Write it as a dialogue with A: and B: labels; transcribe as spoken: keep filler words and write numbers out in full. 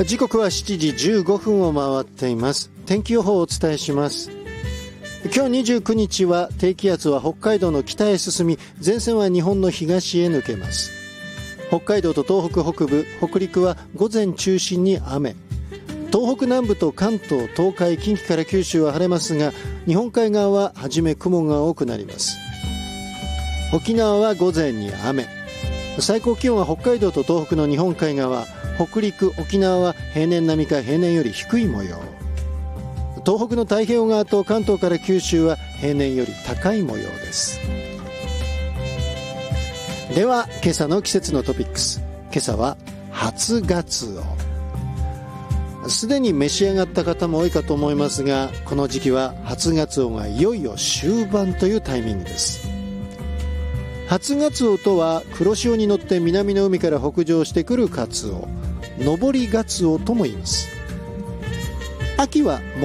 A: 時刻はしちじじゅうごふんを回っています。天気予報をお伝えします。今日にじゅうくにちは低気圧は北海道の北へ進み、前線は日本の東へ抜けます。北海道と東北北部、北陸は午前中心に雨。東北南部と関東、東海、近畿から九州は晴れますが、日本海側は初め雲が多くなります。沖縄は午前に雨。最高気温は北海道と東北の日本海側、北陸、沖縄は平年並みか平年より低い模様。東北の太平洋側と関東から九州は平年より高い模様です。では今朝の季節のトピックス。今朝は初ガツオ。すでに召し上がった方も多いかと思いますが、この時期は初ガツオがいよいよ終盤というタイミングです。初ガツオとは黒潮に乗って南の海から北上してくるカツオ、上りガツオとも言います。秋は